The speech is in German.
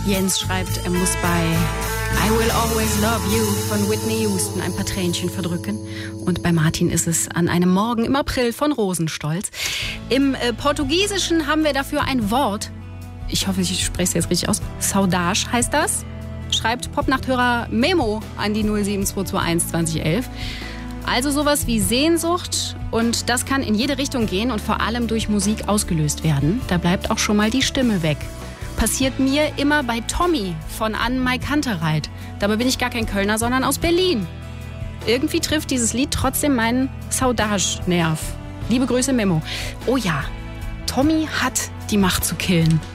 Jens schreibt, er muss bei I Will Always Love You von Whitney Houston ein paar Tränchen verdrücken. Und bei Martin ist es an einem Morgen im April von Rosenstolz. Im Portugiesischen haben wir dafür ein Wort. Ich hoffe, ich spreche es jetzt richtig aus. Saudade heißt das. Schreibt Popnachthörer Memo an die 07221 2011. Also sowas wie Sehnsucht, und das kann in jede Richtung gehen und vor allem durch Musik ausgelöst werden. Da bleibt auch schon mal die Stimme weg. Passiert mir immer bei Tommy von Ann-Mai Kantereit. Dabei bin ich gar kein Kölner, sondern aus Berlin. Irgendwie trifft dieses Lied trotzdem meinen Saudade-Nerv. Liebe Grüße, Memo. Oh ja, Tommy hat die Macht zu killen.